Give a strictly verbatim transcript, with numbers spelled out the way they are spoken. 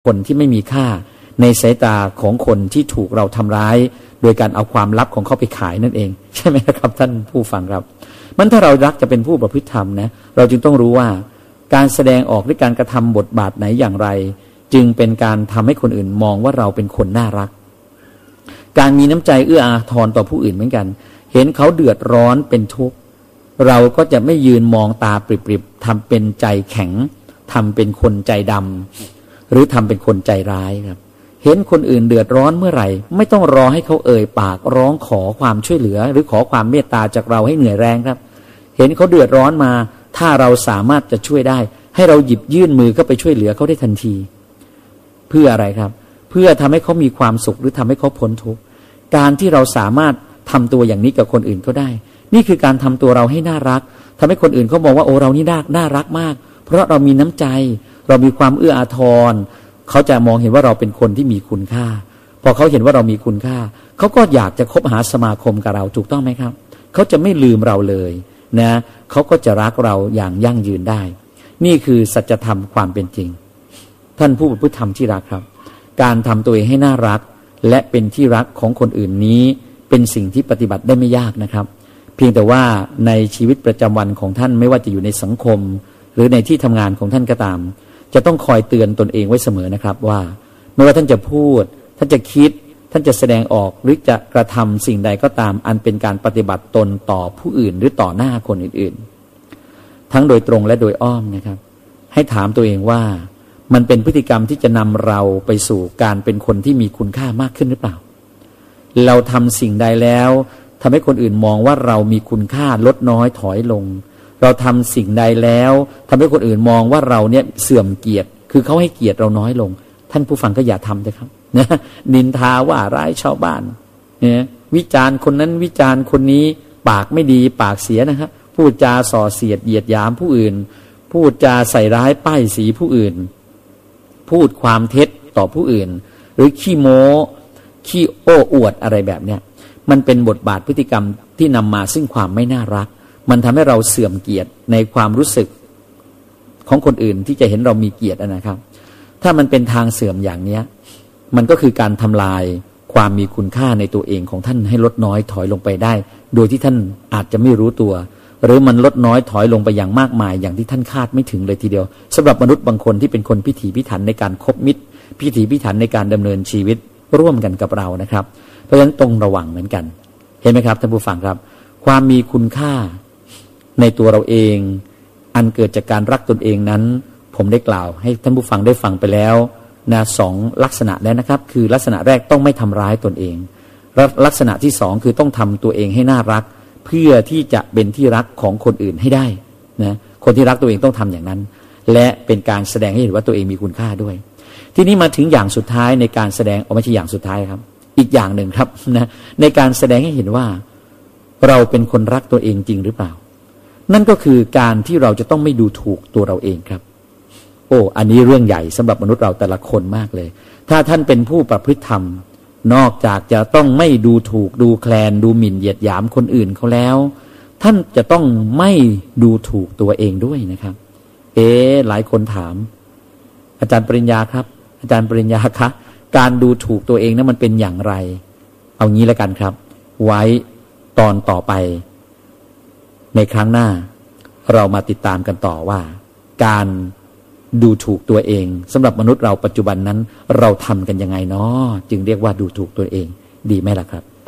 คนที่ไม่มีค่าในสายตาของคนที่ถูกเราทำร้ายโดยการเอาความลับของเขาไปขายนั่นเองใช่ไหมครับท่านผู้ฟังครับมันถ้าเรารักจะเป็นผู้ประพฤติธรรมนะเราจึงต้องรู้ว่าการแสดงออกหรือการกระทำบทบาทไหนอย่างไรจึงเป็นการทำให้คนอื่นมองว่าเราเป็นคนน่ารักการมีน้ำใจเอื้ออาทรต่อผู้อื่นเหมือนกันเห็นเขาเดือดร้อนเป็นทุกข์เราก็จะไม่ยืนมองตาปริบๆทำเป็นใจแข็งทำเป็นคนใจดำหรือทำเป็นคนใจร้ายครับเห็นคนอื่นเดือดร้อนเมื่อไหร่ไม่ต้องรอให้เขาเอ่ยปากร้องขอความช่วยเหลือหรือขอความเมตตาจากเราให้เหนื่อยแรงครับเห็นเขาเดือดร้อนมาถ้าเราสามารถจะช่วยได้ให้เราหยิบยื่นมือเข้าไปช่วยเหลือเขาได้ทันทีเพื่ออะไรครับเพื่อทำให้เขามีความสุขหรือทำให้เขาพ้นทุกข์การที่เราสามารถทำตัวอย่างนี้กับคนอื่นก็ได้นี่คือการทำตัวเราให้น่ารักทำให้คนอื่นเขามองว่าโอ้เรานี่น่าน่ารักมากเพราะเรามีน้ำใจเรามีความเอื้ออาทรเขาจะมองเห็นว่าเราเป็นคนที่มีคุณค่าพอเขาเห็นว่าเรามีคุณค่าเขาก็อยากจะคบหาสมาคมกับเราถูกต้องไหมครับเขาจะไม่ลืมเราเลยนะเขาก็จะรักเราอย่างยั่งยืนได้นี่คือสัจธรรมความเป็นจริงท่านผู้ประพฤติธรรมที่รักครับการทำตัวเองให้น่ารักและเป็นที่รักของคนอื่นนี้เป็นสิ่งที่ปฏิบัติได้ไม่ยากนะครับเพียงแต่ว่าในชีวิตประจำวันของท่านไม่ว่าจะอยู่ในสังคมหรือในที่ทำงานของท่านก็ตามจะต้องคอยเตือนตนเองไว้เสมอนะครับว่าไม่ว่าท่านจะพูดท่านจะคิดท่านจะแสดงออกหรือจะกระทำสิ่งใดก็ตามอันเป็นการปฏิบัติตนต่อผู้อื่นหรือต่อหน้าคนอื่นๆทั้งโดยตรงและโดยอ้อมนะครับให้ถามตัวเองว่ามันเป็นพฤติกรรมที่จะนำเราไปสู่การเป็นคนที่มีคุณค่ามากขึ้นหรือเปล่าเราทำสิ่งใดแล้วทำให้คนอื่นมองว่าเรามีคุณค่าลดน้อยถอยลงเราทำสิ่งใดแล้วทำให้คนอื่นมองว่าเราเนี่ยเสื่อมเกียรติคือเขาให้เกียรติเราน้อยลงท่านผู้ฟังก็อย่าทำเลยครับนะนินทาว่าร้ายชาวบ้านเนี่ยวิจารณ์คนนั้นวิจารณ์คนนี้ปากไม่ดีปากเสียนะครับพูดจาส่อเสียดเหยียดหยามผู้อื่นพูดจาใส่ร้ายป้ายสีผู้อื่นพูดความเท็จต่อผู้อื่นหรือขี้โม้ขี้โอ้อวดอะไรแบบเนี้ยมันเป็นบทบาทพฤติกรรมที่นำมาซึ่งความไม่น่ารักมันทำให้เราเสื่อมเกียรติในความรู้สึกของคนอื่นที่จะเห็นเรามีเกียรตินะครับถ้ามันเป็นทางเสื่อมอย่างเนี้ยมันก็คือการทำลายความมีคุณค่าในตัวเองของท่านให้ลดน้อยถอยลงไปได้โดยที่ท่านอาจจะไม่รู้ตัวหรือมันลดน้อยถอยลงไปอย่างมากมายอย่างที่ท่านคาดไม่ถึงเลยทีเดียวสำหรับมนุษย์บางคนที่เป็นคนพิถีพิถันในการคบมิตรพิถีพิถันในการดำเนินชีวิตร่วมกันกับเรานะครับเพราะฉะนั้นต้องระวังเหมือนกันเห็นไหมครับท่านผู้ฟังครับความมีคุณค่าในตัวเราเองอันเกิดจากการรักตนเองนั้นผมได้กล่าวให้ท่านผู้ฟังได้ฟังไปแล้วนะสองลักษณะแล้วนะครับคือลักษณะแรกต้องไม่ทำร้ายตนเองลักษณะที่สองคือต้องทำตัวเองให้น่ารักเพื่อที่จะเป็นที่รักของคนอื่นให้ได้นะคนที่รักตัวเองต้องทำอย่างนั้นและเป็นการแสดงให้เห็นว่าตัวเองมีคุณค่าด้วยทีนี้มาถึงอย่างสุดท้ายในการแสดงออกไม่ใช่อย่างสุดท้ายครับอีกอย่างหนึ่งครับนะในการแสดงให้เห็นว่าเราเป็นคนรักตัวเองจริงหรือเปล่านั่นก็คือการที่เราจะต้องไม่ดูถูกตัวเราเองครับโอ้อันนี้เรื่องใหญ่สำหรับมนุษย์เราแต่ละคนมากเลยถ้าท่านเป็นผู้ประพฤติธรรมนอกจากจะต้องไม่ดูถูกดูแคลนดูหมิ่นเหยียดหยามคนอื่นเขาแล้วท่านจะต้องไม่ดูถูกตัวเองด้วยนะครับเอ๊ะหลายคนถามอาจารย์ปริญญาครับอาจารย์ปริญญาคะการดูถูกตัวเองนั้นมันเป็นอย่างไรเอางี้แล้วกันครับไว้ตอนต่อไปในครั้งหน้าเรามาติดตามกันต่อว่าการดูถูกตัวเองสำหรับมนุษย์เราปัจจุบันนั้นเราทำกันยังไงเนาะจึงเรียกว่าดูถูกตัวเองดีไหมล่ะครับ